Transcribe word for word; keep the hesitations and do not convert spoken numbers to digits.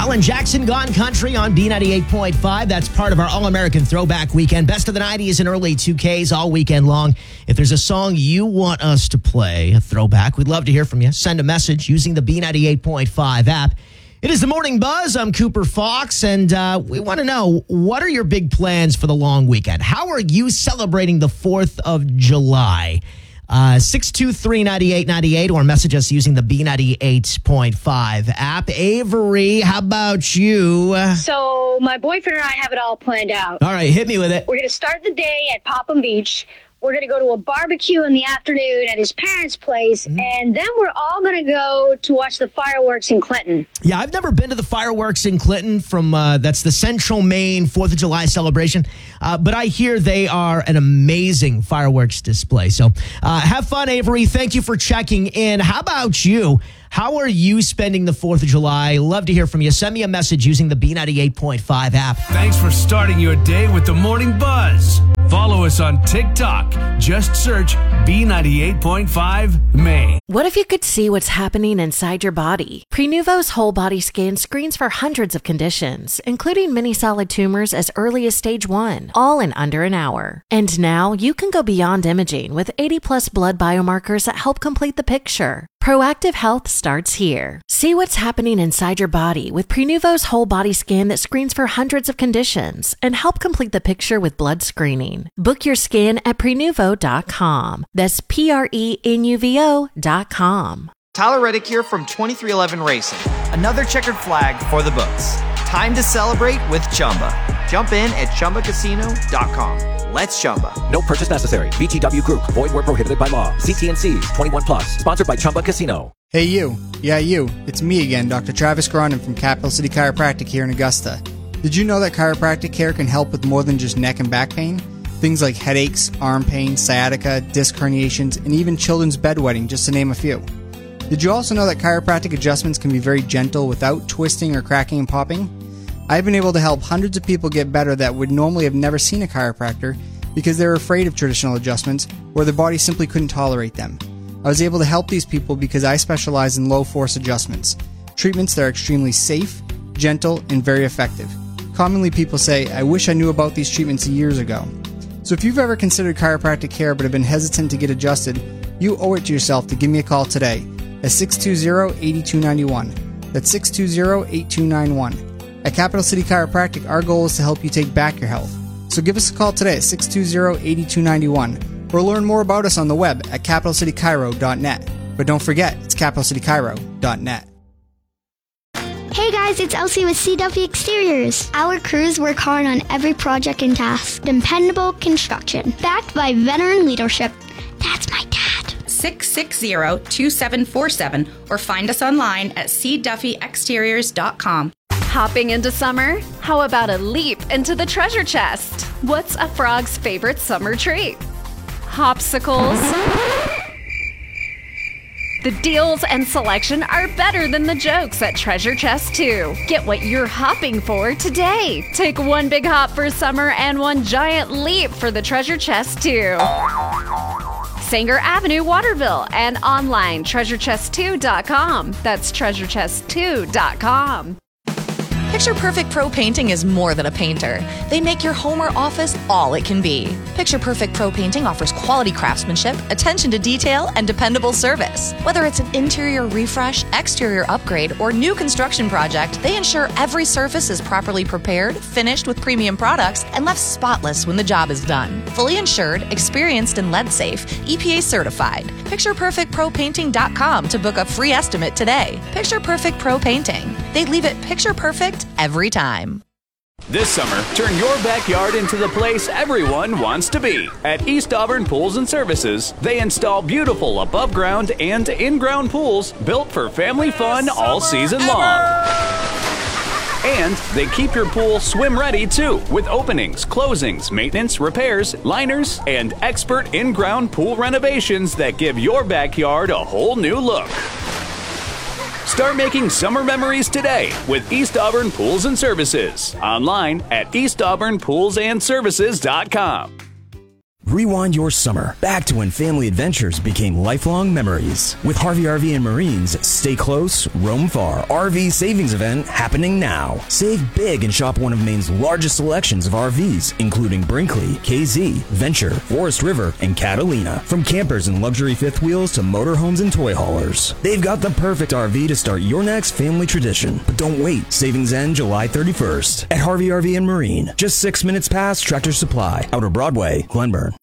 Alan Jackson, Gone Country on B ninety-eight point five. That's part of our All-American Throwback Weekend. Best of the nineties and early two Ks all weekend long. If there's a song you want us to play, a throwback, we'd love to hear from you. Send a message using the B ninety-eight point five app. It is the Morning Buzz. I'm Cooper Fox, and uh, we want to know, what are your big plans for the long weekend? How are you celebrating the fourth of July? Uh, six two three, nine eight nine eight, or message us using the B ninety-eight point five app. Avery, how about you? So my boyfriend and I have it all planned out. All right, hit me with it. We're going to start the day at Popham Beach. We're going to go to a barbecue in the afternoon at his parents' place, mm-hmm. and then we're all going to go to watch the fireworks in Clinton. Yeah, I've never been to the fireworks in Clinton. From uh, that's the Central Maine fourth of July celebration, uh, but I hear they are an amazing fireworks display. So uh, have fun, Avery. Thank you for checking in. How about you? How are you spending the fourth of July? Love to hear from you. Send me a message using the B ninety-eight point five app. Thanks for starting your day with the Morning Buzz. Follow us on TikTok. Just search B ninety-eight point five Maine. What if you could see what's happening inside your body? Prenuvo's whole body scan screens for hundreds of conditions, including many solid tumors as early as stage one, all in under an hour. And now you can go beyond imaging with eighty plus blood biomarkers that help complete the picture. Proactive health starts here. See what's happening inside your body with Prenuvo's whole body scan that screens for hundreds of conditions and help complete the picture with blood screening. Book your scan at prenuvo dot com. That's P R E N U V O dot com. Tyler Reddick here from twenty-three eleven Racing. Another checkered flag for the books. Time to celebrate with Chumba. Jump in at chumba casino dot com. Let's Chumba. No purchase necessary. V G W Group. Void where prohibited by law. See T N Cs. twenty-one plus. Sponsored by Chumba Casino. Hey you. Yeah, you. It's me again, Doctor Travis Gronin from Capital City Chiropractic here in Augusta. Did you know that chiropractic care can help with more than just neck and back pain? Things like headaches, arm pain, sciatica, disc herniations, and even children's bedwetting, just to name a few. Did you also know that chiropractic adjustments can be very gentle without twisting or cracking and popping? I've been able to help hundreds of people get better that would normally have never seen a chiropractor because they were afraid of traditional adjustments or their body simply couldn't tolerate them. I was able to help these people because I specialize in low-force adjustments, treatments that are extremely safe, gentle, and very effective. Commonly people say, I wish I knew about these treatments years ago. So if you've ever considered chiropractic care but have been hesitant to get adjusted, you owe it to yourself to give me a call today at six two zero, eight two nine one. That's six two zero, eight two nine one. At Capital City Chiropractic, our goal is to help you take back your health. So give us a call today at six two zero, eight two nine one or learn more about us on the web at capital city chiro dot net. But don't forget, it's capital city chiro dot net. Hey guys, it's Elsie with C W Exteriors. Our crews work hard on every project and task. Dependable construction, backed by veteran leadership. That's my dad. six six zero, two seven four seven or find us online at c duffy exteriors dot com. Hopping into summer? How about a leap into the treasure chest? What's a frog's favorite summer treat? Hopsicles. The deals and selection are better than the jokes at Treasure Chest two. Get what you're hopping for today. Take one big hop for summer and one giant leap for the Treasure Chest two. Sanger Avenue, Waterville, and online treasure chest two dot com. That's treasure chest two dot com. Picture Perfect Pro Painting is more than a painter. They make your home or office all it can be. Picture Perfect Pro Painting offers quality craftsmanship, attention to detail, and dependable service. Whether it's an interior refresh, exterior upgrade, or new construction project, they ensure every surface is properly prepared, finished with premium products, and left spotless when the job is done. Fully insured, experienced, and lead safe, E P A certified. Picture Perfect Pro Painting dot com to book a free estimate today. Picture Perfect Pro Painting. They leave it picture perfect every time. This summer, turn your backyard into the place everyone wants to be. At East Auburn Pools and Services, they install beautiful above-ground and in-ground pools built for family fun all season long. And they keep your pool swim-ready, too, with openings, closings, maintenance, repairs, liners, and expert in-ground pool renovations that give your backyard a whole new look. Start making summer memories today with East Auburn Pools and Services. Online at east auburn pools and services dot com. Rewind your summer back to when family adventures became lifelong memories. With Harvey R V and Marine's Stay Close, Roam Far R V Savings Event happening now. Save big and shop one of Maine's largest selections of R Vs, including Brinkley, K Z, Venture, Forest River, and Catalina. From campers and luxury fifth wheels to motorhomes and toy haulers, they've got the perfect R V to start your next family tradition. But don't wait. Savings end July thirty-first at Harvey R V and Marine. Just six minutes past Tractor Supply, Outer Broadway, Glenburn.